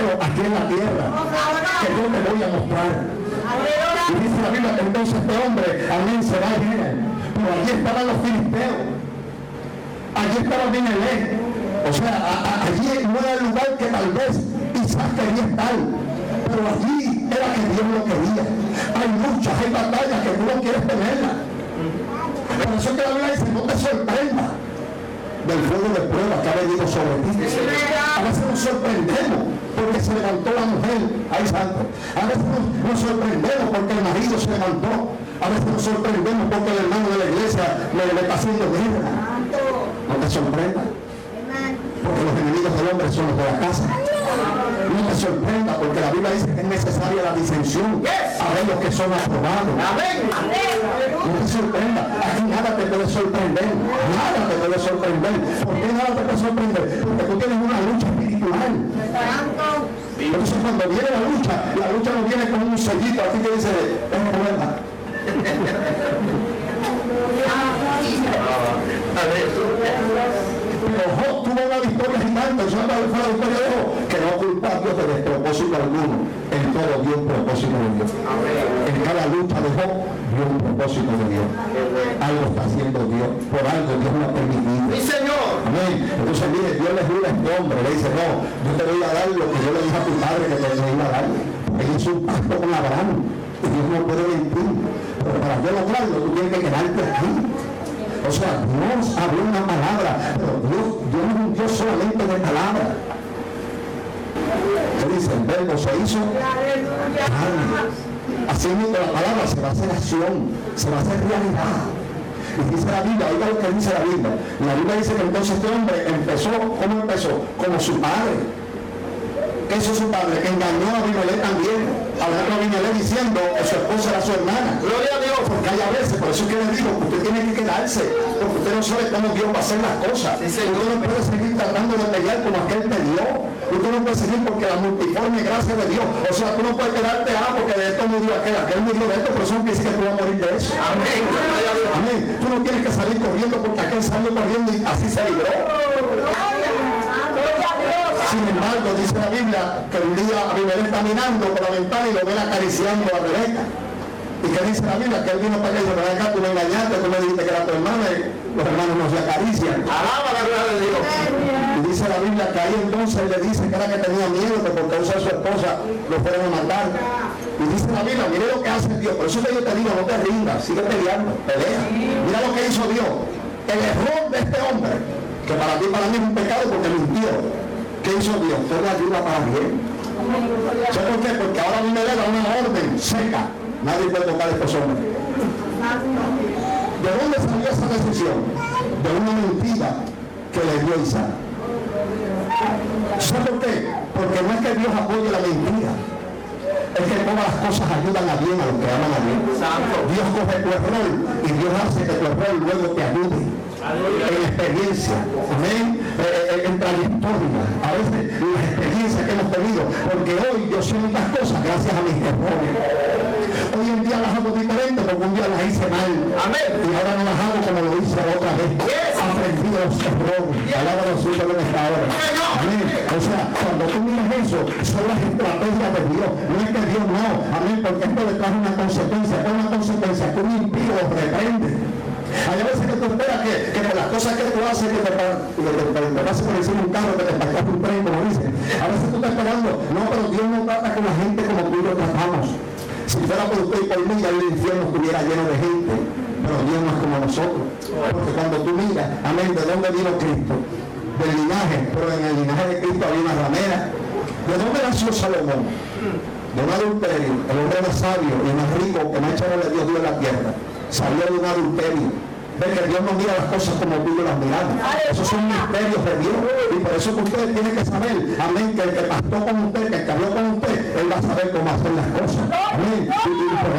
pero aquí en la tierra, que yo te voy a mostrar. Y dice la Biblia que entonces este hombre, amén, se va a ir. Pero allí estaban los filisteos, allí estaba Abimelech. O sea, allí no era el lugar que tal vez Isaac quería estar, pero allí era que Dios lo quería. Hay luchas, hay batallas que tú no quieres tenerlas. Por eso que la Biblia dice, no te sorprenda del fuego de prueba que ha venido sobre ti. A veces nos sorprendemos porque se levantó la mujer, ay santo. A veces nos sorprendemos porque el marido se levantó. A veces nos sorprendemos porque el hermano de la iglesia le está haciendo guerra. No te sorprenda, porque los enemigos del hombre son los de la casa. No te sorprenda, porque la Biblia dice que es necesaria la disensión a ver los que son aprobados. No te sorprenda, aquí nada te puede sorprender, nada te puede sorprender. ¿Por qué nada te puede sorprender? Porque tú tienes una lucha espiritual. Entonces cuando viene la lucha no viene con un sellito así que dice, es prueba. Pero Job tuvo una victoria gigante. Fue la victoria de Job, que no culpa a Dios de despropósito alguno. En todo dio un propósito de Dios. En cada lucha de Job dio un propósito de Dios. Algo está haciendo Dios, por algo Dios lo ha permitido. ¡Sí, Señor! Amén. Entonces mire, Dios le jura a este hombre, le dice, no, yo te voy a dar lo que yo le dije a tu padre que te iba a dar. Él hizo un pacto con Abraham y Dios no puede mentir. Pero para yo lograrlo, tú tienes que quedarte aquí. O sea, Dios habló una palabra, pero Dios no es un Dios solamente de palabra. ¿Qué dice? El verbo se hizo carne. Así mismo la palabra se va a hacer acción, se va a hacer realidad. Y dice la Biblia, oiga lo que dice la Biblia. La Biblia dice que entonces este hombre empezó, ¿cómo empezó? Como su padre. ¿Qué hizo su padre? Que engañó a Abimelech también, hablando a Abimelech diciendo que su esposa era su hermana. Gloria a Dios, porque hay a veces, por eso es que les digo, que usted tiene que quedarse, porque usted no sabe cómo Dios va a hacer las cosas. Usted no puede seguir tratando de pelear como aquel peleó. Usted no puede seguir porque la multiforme gracia de Dios. O sea, tú no puedes quedarte, porque de esto murió aquel murió de esto, pero eso no quiere decir que tú vas a morir de eso. Amén. Amén. Tú no tienes que salir corriendo porque aquel salió corriendo y así se libró. Sin embargo, dice la Biblia que un día Abimelech está mirando por la ventana y lo ven acariciando a Rebeca. ¿Y qué dice la Biblia? Que él vino para acá y dice, ven acá, tú me engañaste, tú me dijiste que era tu hermana, y los hermanos no se acarician. Alaba la gloria de Dios. Y dice la Biblia que ahí entonces él le dice que era que tenía miedo que por causa de su esposa lo fueran a matar. Y dice la Biblia, mire lo que hace Dios. Por eso que yo te digo, no te rindas, sigue peleando, pelea. Mira lo que hizo Dios. El error de este hombre, que para ti, para mí es un pecado porque mintió. ¿Qué hizo Dios? Todo ayuda para bien. ¿Sabes por qué? Porque ahora a mí me da una orden seca. Nadie puede tocar a estos hombres. ¿De dónde salió esa decisión? De una mentira que le dio Isaac. ¿Sabes por qué? Porque no es que Dios apoye la mentira. Es que todas las cosas ayudan a bien a los que aman a Dios. Dios coge tu error y Dios hace que tu error luego te ayude. En experiencia, amén, en trayectoria, a veces las experiencias que hemos tenido, porque hoy yo sé muchas cosas gracias a mis errores. Hoy en día las hago diferente porque un día las hice mal, amén, y ahora no las hago como lo hice la otra vez. Aprendí de los errores, palabra de Dios en esta hora, amén. O sea, cuando tú miras eso, son las estrategias de Dios, no es que Dios no, amén, porque esto le trae una consecuencia, es una consecuencia que un impío lo reprende. Hay veces que tú esperas que por las cosas que tú haces, que te pases por encima de un carro, que te partas un tren, como dicen. A veces tú estás esperando, no, pero Dios no trata con la gente como tú y yo tratamos. Si fuera por usted y por mí, ya el infierno estuviera lleno de gente, pero Dios no es como nosotros. Porque cuando tú miras, amén, ¿de dónde vino Cristo? Del linaje, pero en el linaje de Cristo había una ramera. ¿De dónde nació Salomón? De un adulterio, el hombre más sabio y más rico que más echado le dio Dios en la tierra. Salió de un adulterio. De que Dios no mira las cosas como tú y yo las miramos. Esos son misterios de Dios. Y por eso que usted tiene que saber, amén, que el que pastó con usted, que habló con usted, él va a saber cómo hacer las cosas. Amén. Y por